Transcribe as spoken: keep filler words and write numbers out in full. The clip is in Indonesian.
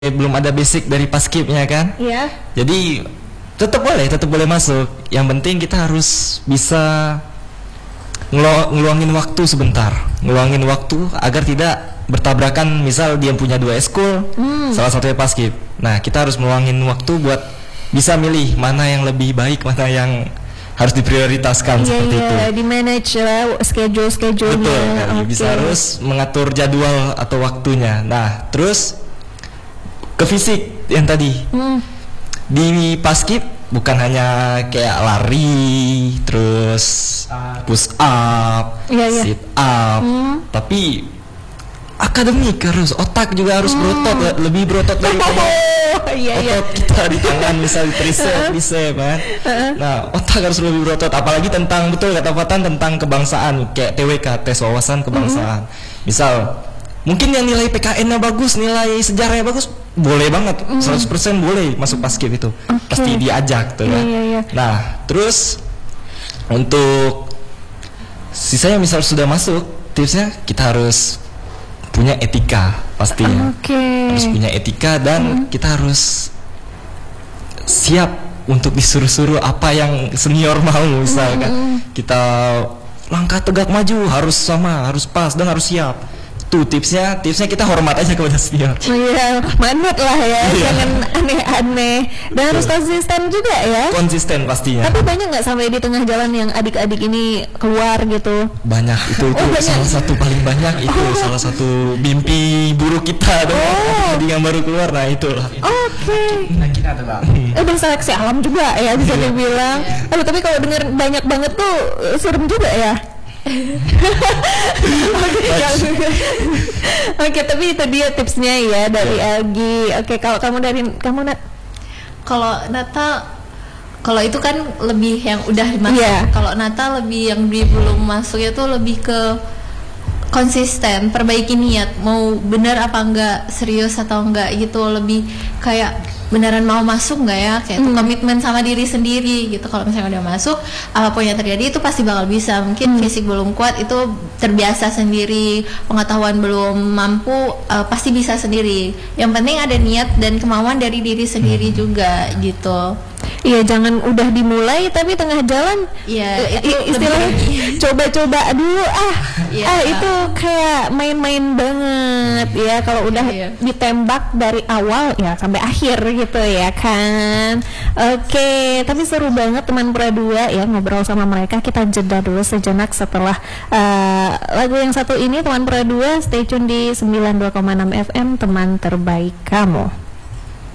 belum ada basic dari paskibnya kan. Iya. Jadi tetap boleh, tetap boleh masuk. Yang penting kita harus bisa ngelu- ngeluangin waktu sebentar, ngeluangin waktu agar tidak bertabrakan. Misal dia punya dua eskul, hmm. salah satunya paskib. Nah, kita harus meluangin waktu buat bisa milih mana yang lebih baik, mana yang harus diprioritaskan. Iya, seperti iya, itu. Di manage lah schedule schedule-nya. Betul, okay. Bisa harus mengatur jadwal atau waktunya. Nah, terus ke fisik yang tadi. Hmm. Di paskib bukan hanya kayak lari, terus push up, yeah, yeah. sit up, hmm. tapi akademik harus, otak juga harus hmm. berotot, lebih berotot dari oh, iya, otot iya. kita di tangan, misalnya tricep, bicep kan. Nah, otak harus lebih berotot, apalagi tentang, betul kata Fatan, tentang kebangsaan, kayak T W K, tes wawasan kebangsaan. Hmm. Misal mungkin yang nilai P K N-nya bagus, nilai sejarahnya bagus, boleh banget, mm. seratus persen boleh masuk paskib itu. Okay. Pasti diajak tuh kan. Yeah, yeah, yeah. Nah, terus untuk sisanya misal sudah masuk, tipsnya kita harus punya etika pastinya. Okay. Harus punya etika dan mm. kita harus siap untuk disuruh-suruh apa yang senior mau misalkan. Mm. Kita langkah tegak maju harus sama, harus pas dan harus siap. Tuh tipsnya, tipsnya kita hormat aja kepada senior. Oh iya, manut lah ya, iya. Jangan aneh-aneh. Dan harus konsisten juga ya. Konsisten pastinya. Tapi banyak nggak sampai di tengah jalan yang adik-adik ini keluar gitu? Banyak, itu itu oh, banyak. Salah satu paling banyak itu oh. salah satu mimpi buruk kita tuh. Oh. Adik yang baru keluar, nah itulah. Oke. Okay. Nah, kita adalah. Eh, udah seleksi alam juga ya bisa dibilang. Aduh, tapi kalau dengar banyak banget tuh serem juga ya. Oke, tapi itu dia tipsnya ya dari yeah. Elgi. Oke, kalau kamu dari kamu Nat? Kalau Nata, kalau itu kan lebih yang udah masuk. Yeah. Kalau Nata lebih yang di belum masuk itu lebih ke konsisten, perbaiki niat, mau benar apa enggak, serius atau enggak gitu, lebih kayak beneran mau masuk nggak ya, kayak itu hmm. komitmen sama diri sendiri gitu. Kalau misalnya udah masuk, apapun yang terjadi itu pasti bakal bisa. Mungkin hmm. fisik belum kuat, itu terbiasa sendiri, pengetahuan belum mampu, uh, pasti bisa sendiri. Yang penting ada niat dan kemauan dari diri sendiri hmm. juga gitu. Iya, jangan udah dimulai tapi tengah jalan ya, itu istilahnya coba-coba dulu ah ya. ah itu kayak main-main banget ya. Kalau udah ya. ditembak dari awal ya sampai akhir gitu ya kan. Oke, tapi seru banget teman Pra dua ya ngobrol sama mereka. Kita jeda dulu sejenak setelah uh, lagu yang satu ini teman Pra dua. Stay tune di sembilan puluh dua koma enam F M, teman terbaik kamu.